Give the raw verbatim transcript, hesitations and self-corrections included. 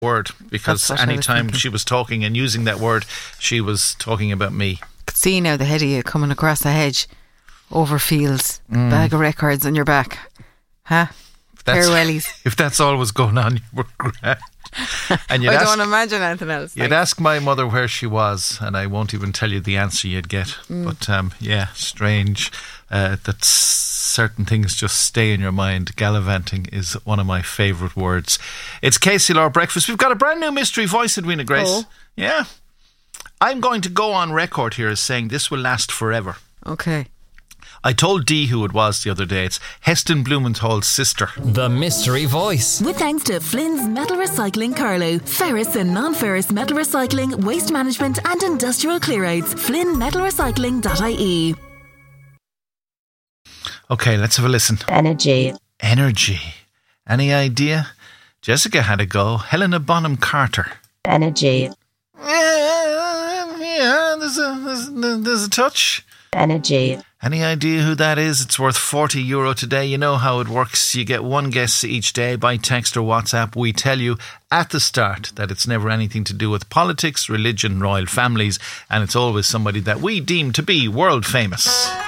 word, because anytime she was talking and using that word, she was talking about me. Could see now the head of you coming across the hedge, over fields, mm. bag of records on your back. Huh? Pair of wellies. If that's all was going on, you were grand. And you'd I ask, don't imagine anything else. You'd ask my mother where she was, and I won't even tell you the answer you'd get. Mm. But um, yeah, strange uh, that certain things just stay in your mind. Gallivanting is one of my favourite words. It's K C L R Breakfast. We've got a brand new mystery voice, Edwina Grace. Oh. Yeah. I'm going to go on record here as saying this will last forever. Okay. I told Dee who it was the other day. It's Heston Blumenthal's sister. The mystery voice. With thanks to Flynn's Metal Recycling Carlow. Ferrous and non-ferrous metal recycling, waste management and industrial clearouts. flynn metal recycling dot I E. Okay, let's have a listen. Energy. Energy. Any idea? Jessica had a go. Helena Bonham Carter. Energy. Yeah, yeah there's, a, there's, there's a touch. Energy. Any idea who that is? It's worth forty euro today. You know how it works. You get one guess each day by text or WhatsApp. We tell you at the start that it's never anything to do with politics, religion, royal families, and it's always somebody that we deem to be world famous.